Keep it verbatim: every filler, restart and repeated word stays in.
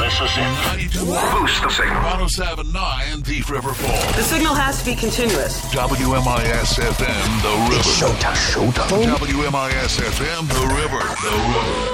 This is it. ninety-two. Boost the signal. one oh seven point nine Thief River Falls. The signal has to be continuous. W M I S F M, The River. Showtime. Showtime. W M I S F M, The River. The River.